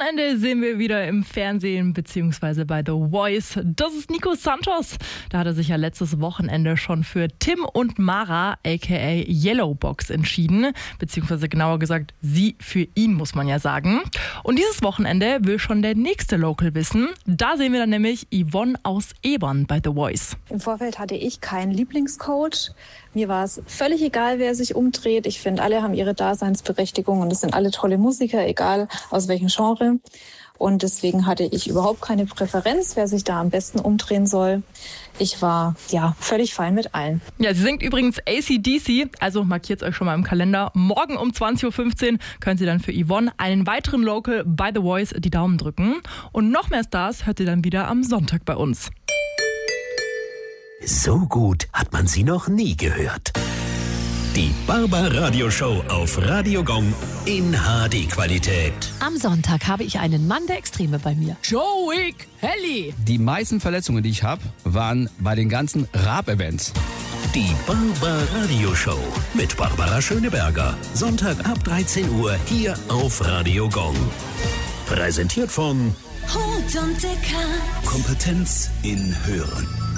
Wochenende sehen wir wieder im Fernsehen beziehungsweise bei The Voice. Das ist Nico Santos. Da hat er sich ja letztes Wochenende schon für Tim und Mara aka Yellowbox entschieden. Beziehungsweise genauer gesagt, sie für ihn, muss man ja sagen. Und dieses Wochenende will schon der nächste Local wissen. Da sehen wir dann nämlich Yvonne aus Ebern bei The Voice. Im Vorfeld hatte ich keinen Lieblingscoach. Mir war es völlig egal, wer sich umdreht. Ich finde, alle haben ihre Daseinsberechtigung und es sind alle tolle Musiker, egal aus welchem Genre. Und deswegen hatte ich überhaupt keine Präferenz, wer sich da am besten umdrehen soll. Ich war völlig fein mit allen. Ja, sie singt übrigens AC/DC, also markiert euch schon mal im Kalender. Morgen um 20.15 Uhr könnt ihr dann für Yvonne, einen weiteren Local bei The Voice, die Daumen drücken. Und noch mehr Stars hört ihr dann wieder am Sonntag bei uns. So gut hat man sie noch nie gehört. Die Barbaradio-Show auf Radio Gong in HD-Qualität. Am Sonntag habe ich einen Mann der Extreme bei mir. Joey Helly. Die meisten Verletzungen, die ich habe, waren bei den ganzen Rap-Events. Die Barbaradio-Show mit Barbara Schöneberger. Sonntag ab 13 Uhr hier auf Radio Gong. Präsentiert von Hut und Dicker. Kompetenz in Hören.